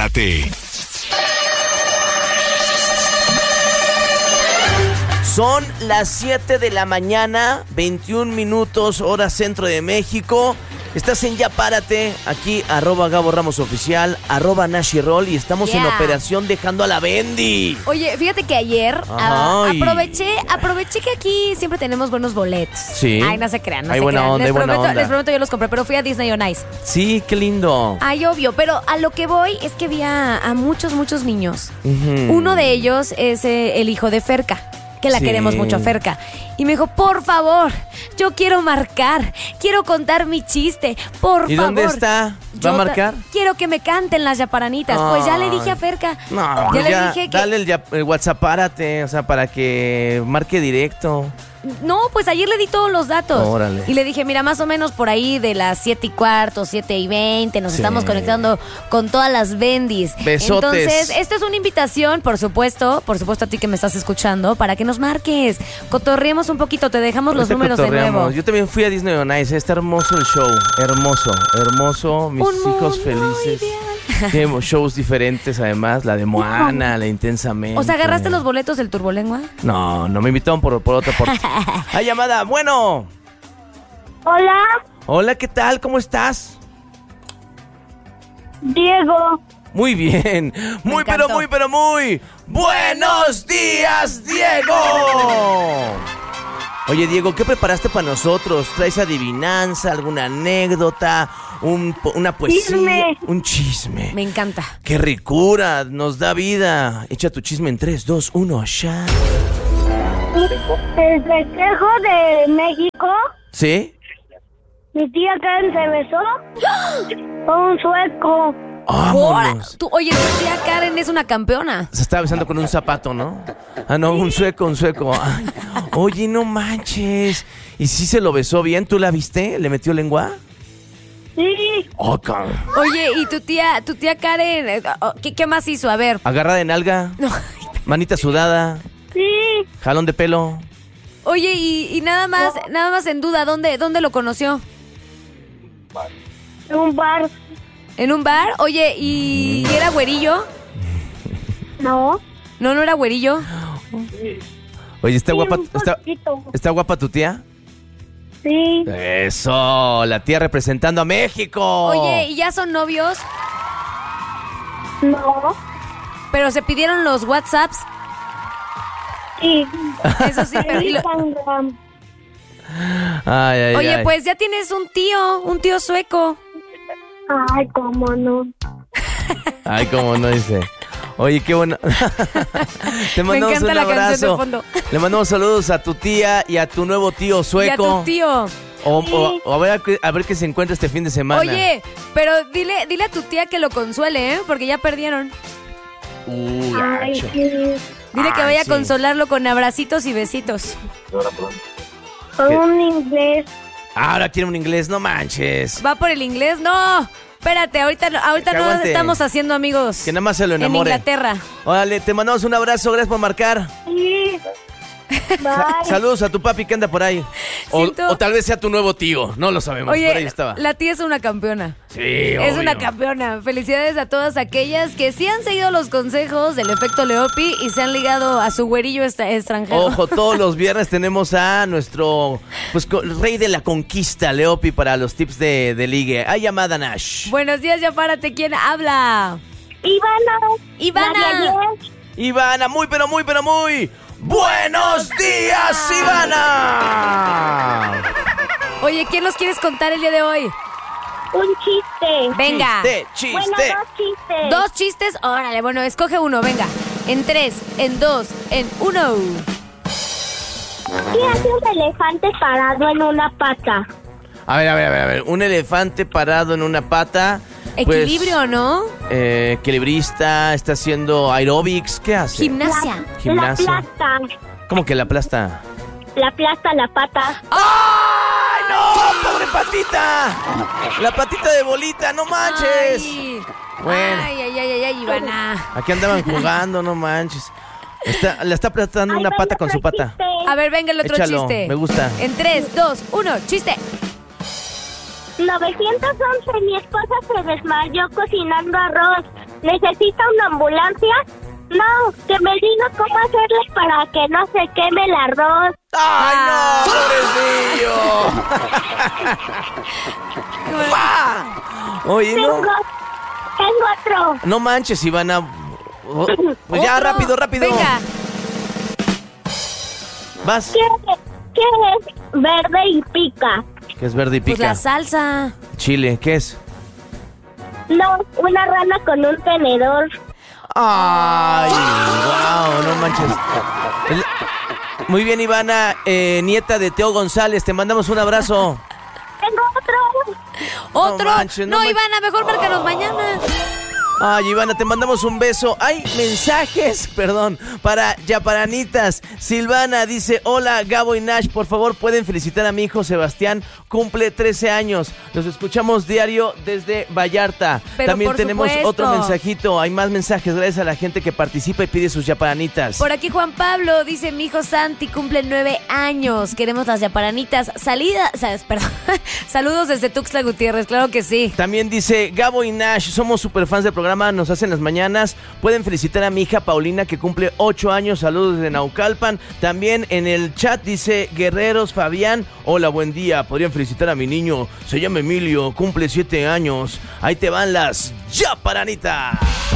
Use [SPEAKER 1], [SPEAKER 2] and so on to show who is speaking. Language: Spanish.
[SPEAKER 1] Párate.
[SPEAKER 2] Son las 7 de la mañana, 21 minutos, hora centro de México. Estás en Ya Párate, aquí @Gabo Ramos Oficial, @Nashirol, y estamos en operación dejando a la Bendy.
[SPEAKER 3] Oye, fíjate que ayer aproveché que aquí siempre tenemos buenos boletos.
[SPEAKER 2] Sí.
[SPEAKER 3] Ay, no se crean, no
[SPEAKER 2] hay
[SPEAKER 3] se
[SPEAKER 2] buena
[SPEAKER 3] crean.
[SPEAKER 2] onda, hay buena onda.
[SPEAKER 3] Les prometo, yo los compré, pero fui a Disney on Ice.
[SPEAKER 2] Sí, qué lindo.
[SPEAKER 3] Ay, obvio, pero a lo que voy es que vi a muchos niños.
[SPEAKER 2] Ujú.
[SPEAKER 3] Uno de ellos es el hijo de Ferca, que la
[SPEAKER 2] Sí.
[SPEAKER 3] queremos mucho a Ferca. Y me dijo, por favor, yo quiero marcar, quiero contar mi chiste, por favor.
[SPEAKER 2] ¿Y dónde está? ¿Va a marcar?
[SPEAKER 3] Quiero que me canten las yaparanitas. Pues ya le dije a Ferca.
[SPEAKER 2] No,
[SPEAKER 3] ya le
[SPEAKER 2] ya,
[SPEAKER 3] dije que...
[SPEAKER 2] dale el WhatsApp, párate, o sea, para que marque directo.
[SPEAKER 3] No, pues ayer le di todos los datos.
[SPEAKER 2] Órale.
[SPEAKER 3] Y le dije, mira, más o menos por ahí de las 7:15, 7:20, nos
[SPEAKER 2] Sí.
[SPEAKER 3] estamos conectando con todas las bendis.
[SPEAKER 2] Besotes.
[SPEAKER 3] Entonces, esta es una invitación, por supuesto a ti que me estás escuchando, para que nos marques. Cotorreemos un poquito, te dejamos los
[SPEAKER 2] Ahorita
[SPEAKER 3] números de
[SPEAKER 2] cotorreamos.
[SPEAKER 3] nuevo.
[SPEAKER 2] Yo también fui a Disney on Ice, está hermoso el show, hermoso, mis
[SPEAKER 3] Un
[SPEAKER 2] hijos
[SPEAKER 3] mundo
[SPEAKER 2] felices.
[SPEAKER 3] ideal.
[SPEAKER 2] Tiene shows diferentes además, la de Moana, la Intensamente.
[SPEAKER 3] O sea, ¿agarraste los boletos del Turbolengua?
[SPEAKER 2] No me invitaron por otra parte. ¡Hay llamada! Bueno.
[SPEAKER 4] Hola,
[SPEAKER 2] Hola, ¿qué tal? ¿Cómo estás?
[SPEAKER 4] Diego.
[SPEAKER 2] Muy bien. Muy, pero
[SPEAKER 3] encantó.
[SPEAKER 2] muy. ¡Buenos días, Diego! Oye, Diego, ¿qué preparaste para nosotros? ¿Traes adivinanza, alguna anécdota, una poesía?
[SPEAKER 4] Chisme.
[SPEAKER 2] Un chisme.
[SPEAKER 3] Me encanta.
[SPEAKER 2] ¡Qué ricura! Nos da vida. Echa tu chisme en 3, 2, 1, ya.
[SPEAKER 4] El festejo de México,
[SPEAKER 2] ¿Sí?
[SPEAKER 4] mi tía Karen se besó con un sueco.
[SPEAKER 2] ¡Vámonos!
[SPEAKER 3] Oye, tu tía Karen es una campeona.
[SPEAKER 2] Se estaba besando con un zapato, ¿no? Ah, no, un sueco. Ay, oye, no manches. ¿Y si se lo besó bien? ¿Tú la viste? ¿Le metió lengua?
[SPEAKER 4] Sí,
[SPEAKER 2] Oh, cabrón.
[SPEAKER 3] Oye, ¿y tu tía Karen, qué más hizo? A ver.
[SPEAKER 2] Agarra de nalga,
[SPEAKER 3] No.
[SPEAKER 2] manita sudada,
[SPEAKER 4] sí,
[SPEAKER 2] jalón de pelo.
[SPEAKER 3] Oye, y nada más en duda, ¿dónde lo conoció?
[SPEAKER 4] en un bar.
[SPEAKER 3] ¿En un bar? Oye, ¿y era güerillo?
[SPEAKER 4] No,
[SPEAKER 3] No era güerillo.
[SPEAKER 2] Oye, ¿está
[SPEAKER 4] sí,
[SPEAKER 2] guapa?
[SPEAKER 4] un
[SPEAKER 2] ¿Está,
[SPEAKER 4] poquito.
[SPEAKER 2] ¿Está guapa tu tía?
[SPEAKER 4] Sí,
[SPEAKER 2] Eso, la tía representando a México.
[SPEAKER 3] Oye, ¿y ya son novios?
[SPEAKER 4] no,
[SPEAKER 3] Pero se pidieron los WhatsApps.
[SPEAKER 4] sí.
[SPEAKER 3] Eso sí, pero...
[SPEAKER 4] Instagram.
[SPEAKER 2] Ay,
[SPEAKER 3] Oye,
[SPEAKER 2] ay.
[SPEAKER 3] pues ya tienes un tío sueco.
[SPEAKER 4] Ay, cómo no.
[SPEAKER 2] Ay, cómo no dice. Oye, qué bueno. Te
[SPEAKER 3] Me
[SPEAKER 2] mandamos
[SPEAKER 3] encanta
[SPEAKER 2] un
[SPEAKER 3] la canción de
[SPEAKER 2] abrazo.
[SPEAKER 3] fondo.
[SPEAKER 2] Le mandamos saludos a tu tía y a tu nuevo tío
[SPEAKER 3] Y a
[SPEAKER 2] sueco.
[SPEAKER 3] tu tío.
[SPEAKER 2] O a ver qué se encuentra este fin de semana.
[SPEAKER 3] Oye, pero dile a tu tía que lo consuele, ¿eh? Porque ya perdieron.
[SPEAKER 4] Ay,
[SPEAKER 2] Gacho.
[SPEAKER 4] sí.
[SPEAKER 3] Dile que
[SPEAKER 2] Ay,
[SPEAKER 3] vaya
[SPEAKER 2] sí.
[SPEAKER 3] a consolarlo con abracitos y besitos.
[SPEAKER 4] Con un inglés.
[SPEAKER 2] Ahora quiere un inglés, no manches.
[SPEAKER 3] ¿Va por el inglés? No, espérate, ahorita no
[SPEAKER 2] aguante.
[SPEAKER 3] estamos haciendo amigos.
[SPEAKER 2] Que nada más se lo
[SPEAKER 3] en
[SPEAKER 2] enamore.
[SPEAKER 3] Inglaterra.
[SPEAKER 2] Órale, te mandamos un abrazo, gracias por marcar.
[SPEAKER 4] Sí. Bye.
[SPEAKER 2] Saludos a tu papi que anda por ahí.
[SPEAKER 3] Siento-
[SPEAKER 2] O tal vez sea tu nuevo tío, no lo sabemos, por ahí
[SPEAKER 3] Oye,
[SPEAKER 2] estaba.
[SPEAKER 3] la tía es una campeona.
[SPEAKER 2] Sí,
[SPEAKER 3] Es
[SPEAKER 2] obvio.
[SPEAKER 3] una campeona. Felicidades a todas aquellas que sí han seguido los consejos del efecto Leopi y se han ligado a su güerillo extranjero.
[SPEAKER 2] Ojo, todos los viernes tenemos a nuestro rey de la conquista, Leopi, para los tips de ligue. Hay llamada, Nash.
[SPEAKER 3] Buenos días, ya párate. ¿Quién habla?
[SPEAKER 4] Ivana.
[SPEAKER 3] Ivana.
[SPEAKER 2] Ivana, muy. ¡Buenos días, Ivana!
[SPEAKER 3] Oye, ¿quién nos quieres contar el día de hoy?
[SPEAKER 4] Un chiste.
[SPEAKER 3] Venga.
[SPEAKER 2] Chiste.
[SPEAKER 4] Bueno, dos chistes.
[SPEAKER 3] ¿Dos chistes? Órale, bueno, escoge uno, venga. En 3, en 2, en 1.
[SPEAKER 4] ¿Qué hace un elefante parado en una pata?
[SPEAKER 2] A ver. Un elefante parado en una pata. pues,
[SPEAKER 3] Equilibrio, ¿no?
[SPEAKER 2] Equilibrista, está haciendo aeróbics. ¿Qué hace?
[SPEAKER 3] Gimnasia.
[SPEAKER 2] Gimnasia.
[SPEAKER 4] La aplasta.
[SPEAKER 2] ¿Cómo que la aplasta?
[SPEAKER 4] La aplasta la pata.
[SPEAKER 2] ¡Ay, no! ¡Pobre patita! La patita de bolita, no manches.
[SPEAKER 3] Ay.
[SPEAKER 2] Bueno.
[SPEAKER 3] Ay, Ivana.
[SPEAKER 2] Aquí andaban jugando, no manches. Le está aplastando una pata con su pata.
[SPEAKER 3] A ver, venga el otro
[SPEAKER 2] Échalo,
[SPEAKER 3] chiste.
[SPEAKER 2] me gusta.
[SPEAKER 3] En 3, 2, 1, chiste.
[SPEAKER 4] 911, mi esposa se desmayó cocinando arroz. ¿Necesita una ambulancia? No, que me diga cómo hacerle para que no se queme el arroz.
[SPEAKER 2] ¡Ay, no, pobrecillo! Oye, no.
[SPEAKER 4] Tengo otro.
[SPEAKER 2] No manches, Ivana. Pues ya, rápido.
[SPEAKER 3] Venga.
[SPEAKER 2] Vas.
[SPEAKER 4] ¿Qué es verde y pica?
[SPEAKER 2] ¿Qué es verde y pica?
[SPEAKER 3] Pues la salsa.
[SPEAKER 2] Chile, ¿qué es?
[SPEAKER 4] No, una rana con un tenedor.
[SPEAKER 2] Ay, wow, no manches. Muy bien, Ivana, nieta de Teo González, te mandamos un abrazo.
[SPEAKER 4] Tengo otro.
[SPEAKER 3] ¿Otro?
[SPEAKER 2] No manches, no
[SPEAKER 3] Ivana, mejor márcanos mañana.
[SPEAKER 2] Ay, Ivana, te mandamos un beso. Hay mensajes, para Yaparanitas. Silvana dice, hola, Gabo y Nash, por favor, pueden felicitar a mi hijo Sebastián, cumple 13 años. Los escuchamos diario desde Vallarta.
[SPEAKER 3] Pero
[SPEAKER 2] también
[SPEAKER 3] por
[SPEAKER 2] tenemos
[SPEAKER 3] supuesto.
[SPEAKER 2] otro mensajito. Hay más mensajes, gracias a la gente que participa y pide sus Yaparanitas.
[SPEAKER 3] Por aquí Juan Pablo dice, mi hijo Santi cumple 9 años. Queremos las Yaparanitas. Saludos desde Tuxtla Gutiérrez, claro que sí.
[SPEAKER 2] También dice, Gabo y Nash, somos super fans del programa, nos hacen las mañanas. Pueden felicitar a mi hija Paulina, que cumple 8 años. Saludos desde Naucalpan. También en el chat dice Guerreros Fabián, hola, buen día. Podrían felicitar a mi niño, se llama Emilio, cumple 7 años. Ahí te van las Yaparanitas.